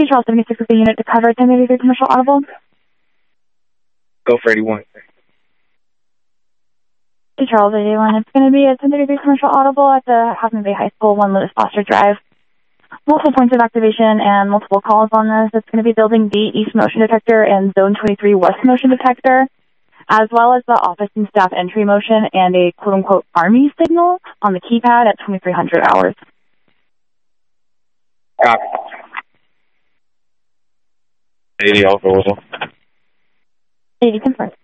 Charles 76 with the unit to cover 1083 Commercial Audible. Go for 81. Charles 81. It's going to be at 1033 Commercial Audible at the Half Moon Bay High School, 1 Lewis Foster Drive. Multiple points of activation and multiple calls on this. It's going to be Building B East Motion Detector and Zone 23 West Motion Detector, as well as the office and staff entry motion and a quote-unquote Army signal on the keypad at 2300 hours. Copy. 80 Alpha Whistle. 80 confirmed.